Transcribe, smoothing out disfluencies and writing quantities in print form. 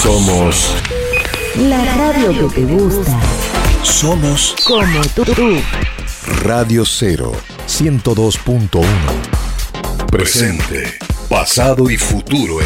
Somos la radio que te gusta. Somos Como tú. Radio 0, 102.1. Presente, pasado y futuro.